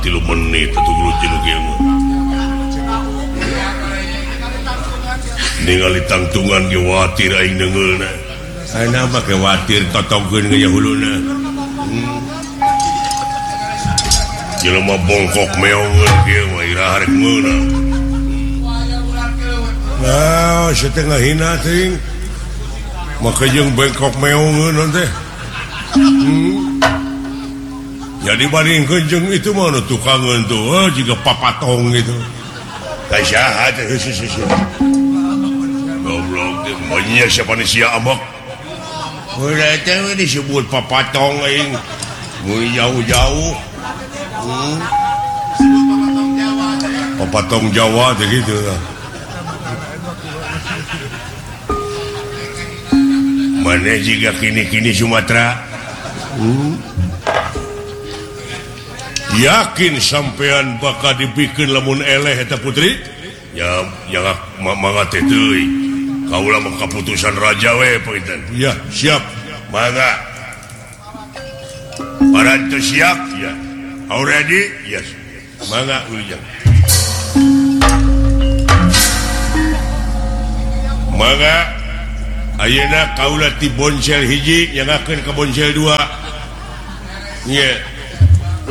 3 menit ningali tangtungan khawatir aing dengeulna ayeuna mah khawatir totongkeun ge huluna jelema bongkok meongeun kieu mah ira harek meunang nah setengah hina teuing maka jeung bongkok meongeun teh jadi bandingkeun jeung itu mah nu tukangeun tuh jiga papatong gitu kasaha teh goblok teh banyak siapa sia amok udah teh disebut papatong aing mun jauh-jauh papatong Jawa teh gitu mana jika kini-kini Sumatera yakin sampean bakal dibikin lamun eleh eta putri ya jangan mangga teh teuing kaula mah keputusan raja we pinten ya siap mangga parantos siap ya already yes mangga ujang mangga ayeuna kaula ti bonsel hiji nyangakeun ka bonsel 2 nya